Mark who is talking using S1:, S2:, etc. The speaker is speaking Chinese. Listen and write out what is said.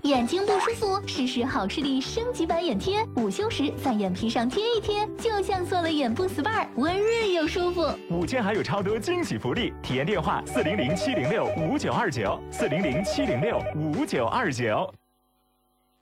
S1: 眼睛不舒服，试试好视力升级版眼贴，午休时在眼皮上贴一贴，就像做了眼部 SPA， 温润又舒服。
S2: 5天还有超多惊喜福利，体验电话400-706-5929，400-706-5929。